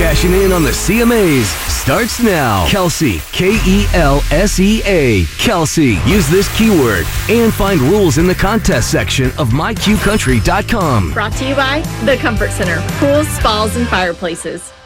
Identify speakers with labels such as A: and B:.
A: cashing in on the CMAs starts now. Kelsey, K-E-L-S-E-A. Kelsey. Use this keyword and find rules in the contest section of myqcountry.com.
B: Brought to you by The Comfort Center. Pools, spas, and fireplaces.